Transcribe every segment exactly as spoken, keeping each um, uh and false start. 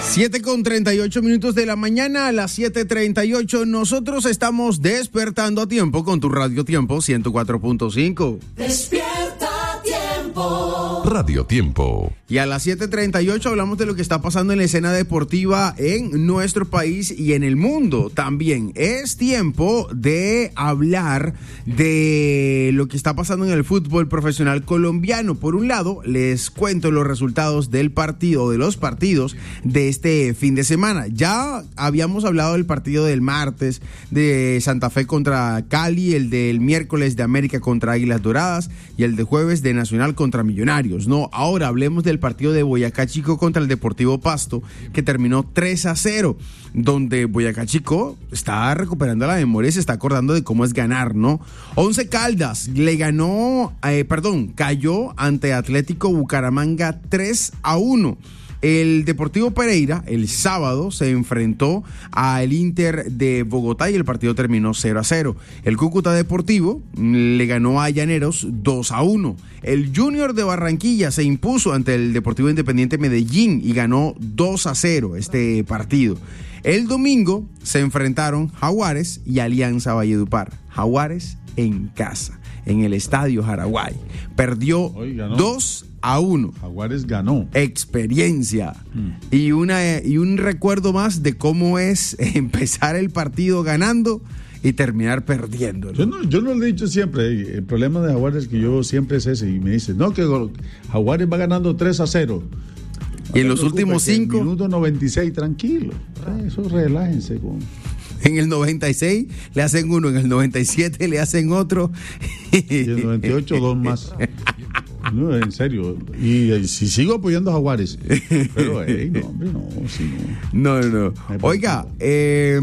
siete con treinta y ocho minutos de la mañana, a las siete treinta y ocho, nosotros estamos despertando a tiempo con tu Radio Tiempo ciento cuatro punto cinco. Despierta Tiempo. Radio Tiempo. Y a las siete treinta y ocho hablamos de lo que está pasando en la escena deportiva en nuestro país y en el mundo también. Es tiempo de hablar de lo que está pasando en el fútbol profesional colombiano. Por un lado, les cuento los resultados del partido, de los partidos de este fin de semana. Ya habíamos hablado del partido del martes de Santa Fe contra Cali, el del miércoles de América contra Águilas Doradas y el de jueves de Nacional contra Millonarios. No, ahora hablemos del partido de Boyacá Chico contra el Deportivo Pasto, que terminó tres a cero, donde Boyacá Chico está recuperando la memoria y se está acordando de cómo es ganar, ¿no? Once Caldas le ganó, eh, perdón, cayó ante Atlético Bucaramanga tres a uno. El Deportivo Pereira el sábado se enfrentó al Inter de Bogotá y el partido terminó cero a cero. El Cúcuta Deportivo le ganó a Llaneros dos a uno. El Junior de Barranquilla se impuso ante el Deportivo Independiente Medellín y ganó dos a cero este partido. El domingo se enfrentaron Jaguares y Alianza Valledupar. Jaguares en casa, en el Estadio Jaraguay. Perdió dos a uno. Jaguares ganó. Experiencia. Mm. Y, una, y un recuerdo más de cómo es empezar el partido ganando y terminar perdiendo, ¿no? Yo no, yo no lo he dicho siempre. El problema de Jaguares es que yo siempre es ese. Y me dicen, no, que Jaguares va ganando tres a cero. Y en los últimos cinco. Minuto noventa y seis, tranquilo. Eso relájense. Con... En el noventa y seis le hacen uno, en el noventa y siete le hacen otro. Y en el noventa y ocho, dos más. No, en serio. Y, y si sigo apoyando a Jaguares. Pero, hey, no, hombre, no, sí, no. No, no. Oiga, eh,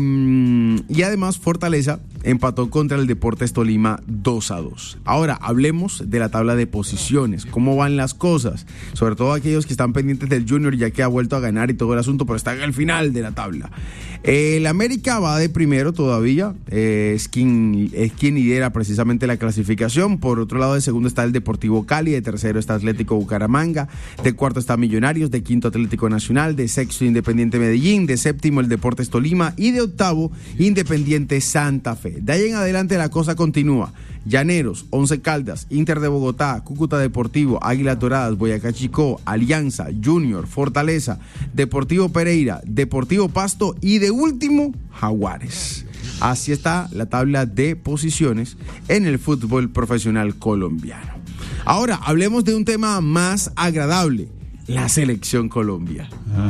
y además Fortaleza empató contra el Deportes Tolima dos a dos. Ahora, hablemos de la tabla de posiciones. ¿Cómo van las cosas? Sobre todo aquellos que están pendientes del Junior, ya que ha vuelto a ganar y todo el asunto, pero está en el final de la tabla. El América va de primero todavía. Eh, es, quien, es quien lidera precisamente la clasificación. Por otro lado, de segundo está el Deportivo Cali. De tercero está Atlético Bucaramanga. De cuarto está Millonarios. De quinto, Atlético Nacional. De sexto, Independiente Medellín. De séptimo, el Deportes Tolima. Y de octavo, Independiente Santa Fe. De ahí en adelante la cosa continúa. Llaneros, Once Caldas, Inter de Bogotá, Cúcuta Deportivo, Águilas Doradas, Boyacá Chico, Alianza, Junior, Fortaleza, Deportivo Pereira, Deportivo Pasto y de último, Jaguares. Así está la tabla de posiciones en el fútbol profesional colombiano. Ahora, hablemos de un tema más agradable. La selección Colombia.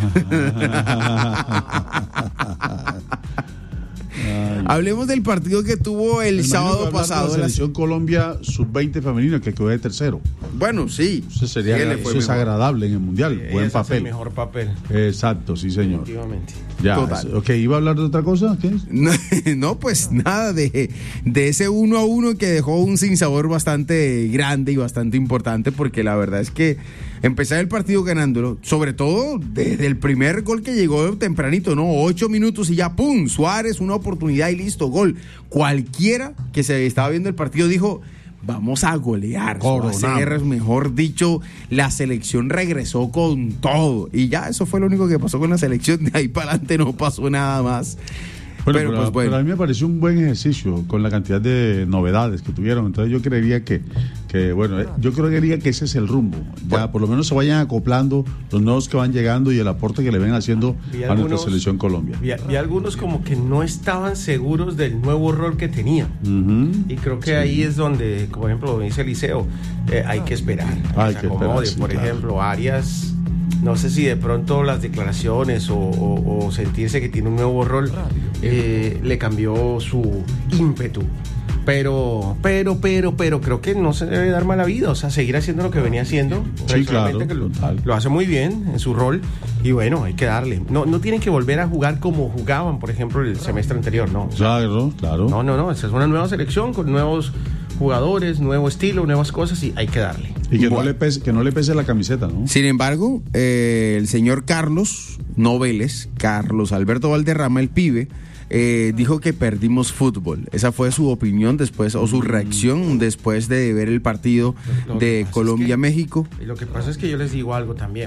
Ay. Hablemos del partido que tuvo el sábado pasado. La selección Colombia sub veinte femenina que quedó de tercero. Bueno, sí. Eso sería sí, eso es agradable en el mundial. Sí, buen papel. Es el mejor papel. Exacto, sí, señor. Definitivamente. Ya. Total. Ok, ¿iba a hablar de otra cosa? No, no, pues nada, de, de ese uno a uno que dejó un sinsabor bastante grande y bastante importante, porque la verdad es que empezar el partido ganándolo, sobre todo desde el primer gol que llegó tempranito, ¿no? Ocho minutos y ya, ¡pum! Suárez, una oportunidad y listo, gol. Cualquiera que se estaba viendo el partido dijo, vamos a golear. Hacer, mejor dicho, la selección regresó con todo. Y ya, eso fue lo único que pasó con la selección. De ahí para adelante no pasó nada más. Bueno, pero, pero, pues, bueno. pero a mí me pareció un buen ejercicio con la cantidad de novedades que tuvieron. Entonces yo creería que, que bueno, yo creería que ese es el rumbo. Ya bueno. Por lo menos se vayan acoplando los nuevos que van llegando y el aporte que le ven haciendo vi a algunos, nuestra selección Colombia. Vi, vi algunos como que no estaban seguros del nuevo rol que tenían. Uh-huh. Y creo que sí. Ahí es donde, como por ejemplo dice Eliseo, eh, hay que esperar. Hay que acomode. esperar, sí, por claro. ejemplo, Arias... No sé si de pronto las declaraciones o, o, o sentirse que tiene un nuevo rol eh, le cambió su ímpetu. Pero, pero, pero, pero creo que no se debe dar mala vida. O sea, seguir haciendo lo que venía haciendo. Sí, claro. Que lo, lo hace muy bien en su rol. Y bueno, hay que darle. No, no tienen que volver a jugar como jugaban, por ejemplo, el semestre anterior, ¿no? Claro, claro. No, no, no. Esa es una nueva selección con nuevos jugadores, nuevo estilo, nuevas cosas y hay que darle. Y que, bueno, no, le pese, que no le pese la camiseta, ¿no? Sin embargo, eh, el señor Carlos Noveles, Carlos Alberto Valderrama, el pibe, eh, dijo que perdimos fútbol. Esa fue su opinión después, o su reacción después de ver el partido de Colombia-México. Es que, lo que pasa es que yo les digo algo también.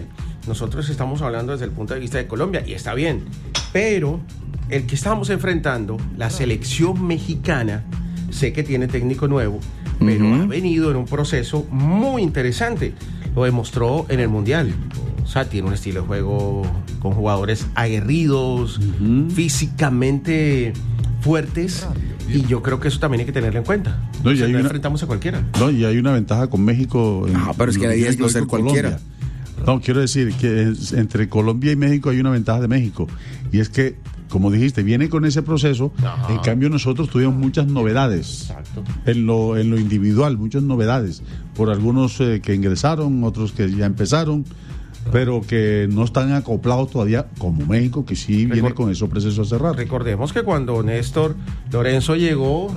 nosotros estamos hablando desde el punto de vista de Colombia y está bien, pero el que estamos enfrentando, la selección mexicana, sé que tiene técnico nuevo, pero uh-huh. ha venido en un proceso muy interesante. Lo demostró en el Mundial. O sea, tiene un estilo de juego con jugadores aguerridos, uh-huh. físicamente fuertes, y yo creo que eso también hay que tenerlo en cuenta. No, y o sea, hay no una, enfrentamos a cualquiera. No, y hay una ventaja con México. En, ah, pero es que la idea es no ser cualquiera. Colombia. No, quiero decir que es, entre Colombia y México hay una ventaja de México, y es que, como dijiste, viene con ese proceso. Ajá. En cambio nosotros tuvimos muchas novedades. Exacto. en lo en lo individual, muchas novedades, por algunos eh, que ingresaron, otros que ya empezaron, pero que no están acoplados todavía como México, que sí viene Record- con esos procesos hace rato. Recordemos que cuando Néstor Lorenzo llegó,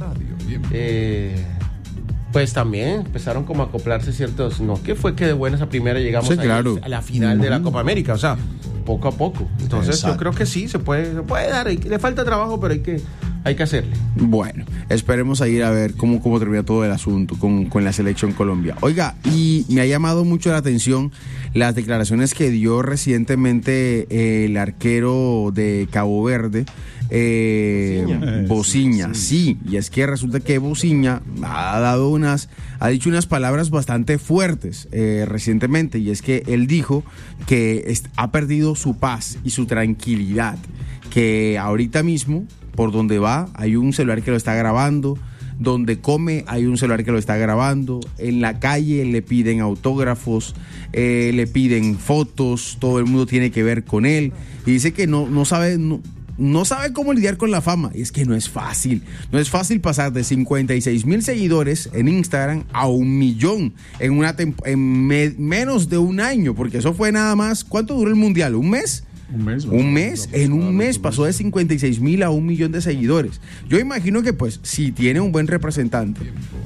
eh, pues también empezaron como a acoplarse ciertos, no, que fue que de buenas a primera llegamos sí, claro. a la final uh-huh. de la Copa América, o sea, poco a poco. Entonces Exacto. yo creo que sí, se puede, se puede dar, hay, le falta trabajo, pero hay que, hay que hacerle. Bueno, esperemos a ir a ver cómo, cómo termina todo el asunto con, con la selección Colombia. Oiga, y me ha llamado mucho la atención las declaraciones que dio recientemente eh, el arquero de Cabo Verde, eh, Bociña. Bociña, sí, y es que resulta que Bociña ha dado unas, ha dicho unas palabras bastante fuertes eh, recientemente, y es que él dijo que est- ha perdido su paz y su tranquilidad, que ahorita mismo por donde va hay un celular que lo está grabando, donde come hay un celular que lo está grabando, en la calle le piden autógrafos, eh, le piden fotos, todo el mundo tiene que ver con él, y dice que no, no sabe... No, No sabe cómo lidiar con la fama, y es que no es fácil, no es fácil pasar de cincuenta y seis mil seguidores en Instagram a un millón en, una temp- en me- menos de un año, porque eso fue nada más, ¿cuánto duró el Mundial? ¿Un mes? Un mes. Un mes, en un mes pasó de cincuenta y seis mil a un millón de seguidores. Yo imagino que pues si tiene un buen representante,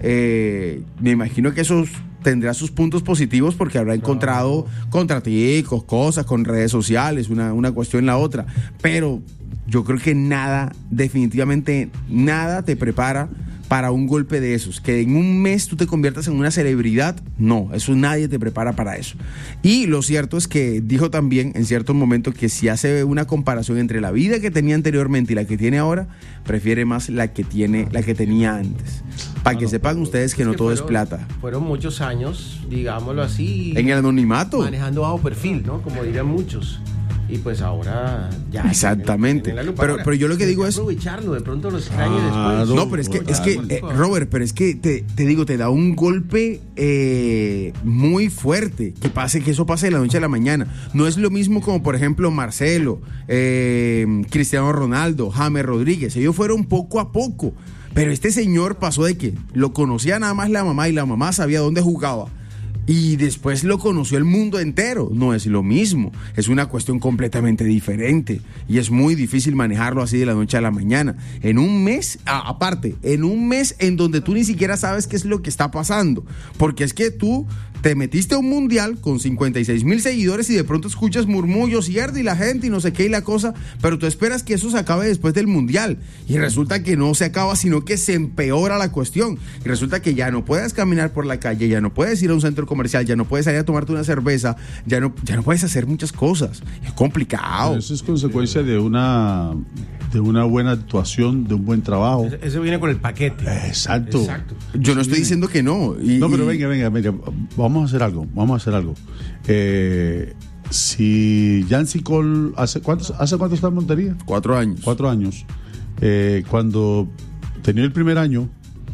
eh, me imagino que eso tendrá sus puntos positivos porque habrá encontrado contraticos, cosas con redes sociales, una, una cuestión en la otra, pero yo creo que nada, definitivamente nada te prepara para un golpe de esos, que en un mes tú te conviertas en una celebridad. No, eso nadie te prepara para eso. Y lo cierto es que dijo también en cierto momento que si hace una comparación entre la vida que tenía anteriormente y la que tiene ahora, prefiere más la que tiene, la que tenía antes. Para que sepan ustedes que no todo es plata. Fueron muchos años, digámoslo así, en el anonimato, manejando bajo perfil, ¿no? Como dirían muchos. Y pues ahora ya. Exactamente. Tienen, tienen pero, ahora, pero yo lo que digo es. Aprovecharlo, de pronto lo extrañe ah, después. No, pero es que, es que eh, Robert, pero es que te, te digo, te da un golpe eh, muy fuerte. Que pase, que eso pase de la noche a la mañana. No es lo mismo como, por ejemplo, Marcelo, eh, Cristiano Ronaldo, James Rodríguez. Ellos fueron poco a poco. Pero este señor pasó de que lo conocía nada más la mamá y la mamá sabía dónde jugaba. Y después lo conoció el mundo entero. No es lo mismo, es una cuestión completamente diferente y es muy difícil manejarlo así de la noche a la mañana. En un mes, ah, aparte, en un mes en donde tú ni siquiera sabes qué es lo que está pasando, porque es que tú te metiste a un mundial con cincuenta y seis mil seguidores y de pronto escuchas murmullos y arde y la gente y no sé qué y la cosa, pero tú esperas que eso se acabe después del mundial y resulta que no se acaba, sino que se empeora la cuestión y resulta que ya no puedes caminar por la calle, ya no puedes ir a un centro comercial, ya no puedes salir a tomarte una cerveza, ya no, ya no puedes hacer muchas cosas. Es complicado. Pero eso es consecuencia de una de una buena actuación, de un buen trabajo. Eso viene con el paquete. Exacto. Exacto. Yo no estoy diciendo que no. Y, no, pero y... venga, venga, venga. Vamos a hacer algo. Vamos a hacer algo. Eh, si Yancy Cole hace cuántos, hace cuánto está en Montería? Cuatro años. Cuatro años. Eh, cuando tenía el primer año,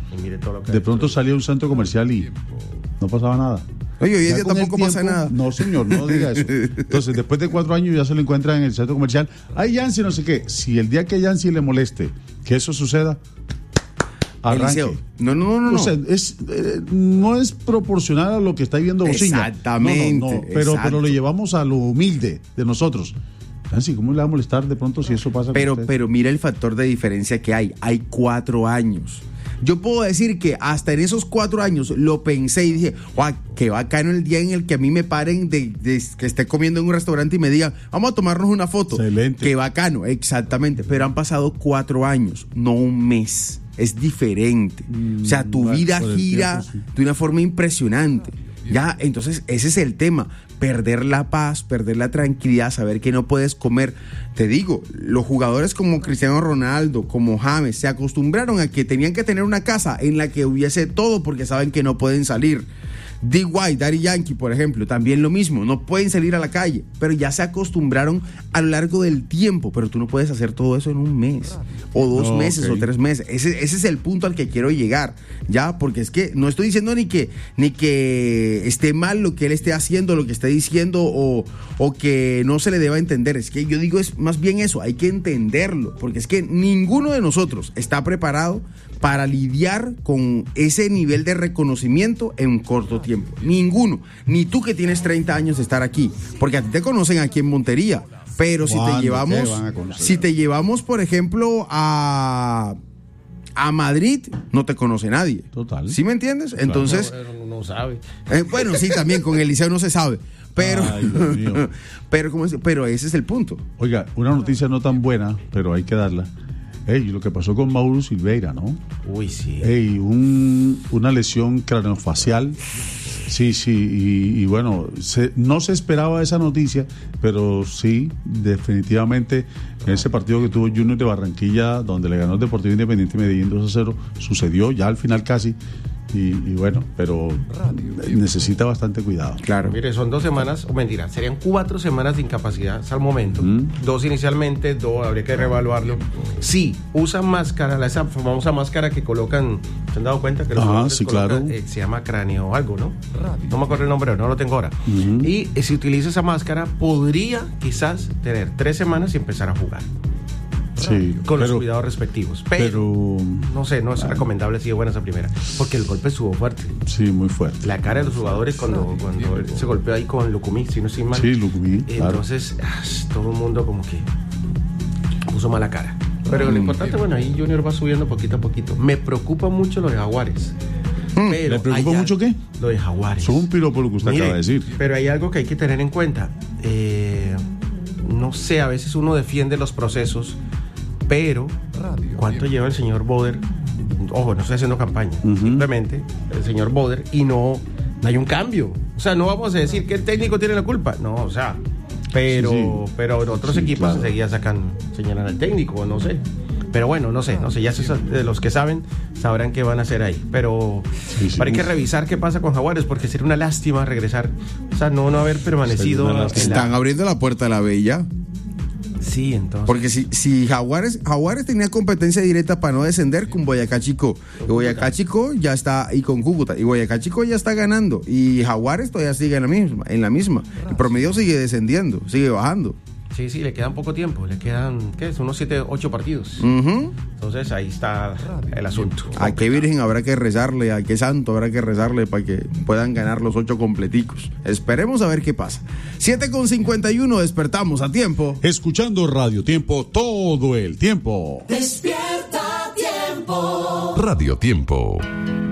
de pronto salía a un centro comercial y no pasaba nada. Oye, hoy en día tampoco tiempo, pasa nada. No, señor, no diga eso. Entonces, después de cuatro años ya se lo encuentran en el centro comercial. Ay, Yancy, no sé qué. Si el día que Yancy le moleste que eso suceda, arranque. Eliseo. No, no, no, no. O sea, es, eh, no es proporcional a lo que está viendo Bociña. Exactamente. No, no, no. Pero, pero lo llevamos a lo humilde de nosotros. Yancy, ¿cómo le va a molestar de pronto si eso pasa? Pero, con usted? pero mira el factor de diferencia que hay. Hay cuatro años. Yo puedo decir que hasta en esos cuatro años lo pensé y dije, guau, qué bacano el día en el que a mí me paren de, de que esté comiendo en un restaurante y me digan, vamos a tomarnos una foto. Excelente. Qué bacano, exactamente. Pero han pasado cuatro años, no un mes. Es diferente. Mm, o sea, tu vida gira tiempo, sí. de una forma impresionante. Ya, entonces ese es el tema, perder la paz, perder la tranquilidad, saber que no puedes comer. Te digo, los jugadores como Cristiano Ronaldo, como James, se acostumbraron a que tenían que tener una casa en la que hubiese todo porque saben que no pueden salir. D. White, Daddy Yankee, por ejemplo, también lo mismo, no pueden salir a la calle, pero ya se acostumbraron a lo largo del tiempo, pero tú no puedes hacer todo eso en un mes, o dos no, meses, okay. o tres meses, ese, ese es el punto al que quiero llegar, ya, porque es que no estoy diciendo ni que, ni que esté mal lo que él esté haciendo, lo que esté diciendo, o, o que no se le deba entender, es que yo digo es más bien eso, hay que entenderlo, porque es que ninguno de nosotros está preparado para lidiar con ese nivel de reconocimiento en corto tiempo. Ninguno. Ni tú que tienes treinta años de estar aquí. Porque a ti te conocen aquí en Montería. Pero si te llevamos, te si te llevamos, por ejemplo, a, a Madrid, no te conoce nadie. Total. ¿Sí me entiendes? Entonces. No, no, no sabe. Eh, bueno, sí, también con el liceo no se sabe. Pero, Ay, Dios mío. pero, ¿cómo es? Pero ese es el punto. Oiga, una noticia no tan buena, pero hay que darla. Ey, lo que pasó con Mauro Silveira, ¿no? Uy, sí. Ey, un, una lesión craneofacial. Sí, sí, y, y bueno, se, no se esperaba esa noticia, pero sí, definitivamente, en ese partido que tuvo Junior de Barranquilla, donde le ganó el Deportivo Independiente Medellín dos a cero, sucedió ya al final casi. Y, y bueno, pero necesita bastante cuidado. Claro. Mire, son dos semanas, o mentira, serían cuatro semanas de incapacidad hasta el momento. Mm. Dos inicialmente, dos, habría que reevaluarlo. Sí, usan máscara, esa famosa máscara que colocan, ¿se han dado cuenta? Que los ah, sí, colocan, claro. Eh, se llama cráneo o algo, ¿no? No me acuerdo el nombre, no lo tengo ahora. Uh-huh. Y eh, si utiliza esa máscara, podría quizás tener tres semanas y empezar a jugar. Sí, con pero, los cuidados respectivos. Pero, pero no sé, no es claro. recomendable así de buena esa primera. Porque el golpe estuvo fuerte. Sí, muy fuerte. La cara de los jugadores cuando, cuando se golpeó ahí con Lucumí, si no estoy mal. Sí, Lucumí. Entonces, claro. ah, todo el mundo como que puso mala cara. Pero mm. lo importante, bueno, ahí Junior va subiendo poquito a poquito. Me preocupa mucho lo de Jaguares. Mm. Pero ¿Le preocupa mucho algo, qué? Lo de Jaguares. Son un piropo lo que usted Mire, acaba de decir. Pero hay algo que hay que tener en cuenta. Eh, no sé, a veces uno defiende los procesos. Pero, ¿cuánto lleva el señor Boder? Ojo, no estoy haciendo campaña. Uh-huh. Simplemente, el señor Boder, y no, no hay un cambio. O sea, no vamos a decir que el técnico tiene la culpa. No, o sea, pero, sí, sí. pero en otros sí, equipos claro. enseguida sacan, señalan al técnico, no sé. Pero bueno, no sé, no sé, ya de los que saben, sabrán qué van a hacer ahí. Pero, sí, sí, pero hay que revisar qué pasa con Jaguares, porque sería una lástima regresar, o sea, no, no haber permanecido. En la... Están abriendo la puerta de la Bella. Sí, entonces. Porque si, si Jaguares, Jaguares tenía competencia directa para no descender con Boyacá Chico. Y Boyacá Chico ya está, y con Cúcuta. Y Boyacá Chico ya está ganando. Y Jaguares todavía sigue en la misma. En la misma. El promedio sigue descendiendo, sigue bajando. Sí, sí, le quedan poco tiempo, le quedan, ¿qué es? Unos siete, ocho partidos. Uh-huh. Entonces ahí está el asunto. ¿A qué virgen habrá que rezarle? ¿A qué santo habrá que rezarle para que puedan ganar los ocho completicos? Esperemos a ver qué pasa. siete con cincuenta y uno, despertamos a tiempo. Escuchando Radio Tiempo todo el tiempo. Despierta Tiempo. Radio Tiempo.